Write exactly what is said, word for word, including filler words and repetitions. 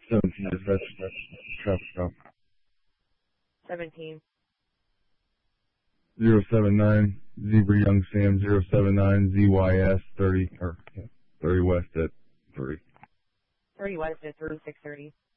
seventeen is that's, that's traffic stop. seventeen. zero seven nine, Zebra Young Sam, zero seven nine, Z Y S, thirty, or, yeah, thirty West at three. thirty West at thirty-six thirty.